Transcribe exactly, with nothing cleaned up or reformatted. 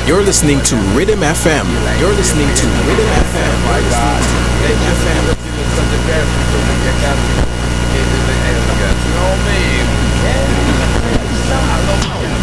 You're listening to Rhythm F M. You're listening to Rhythm F M. My God. Rhythm F M.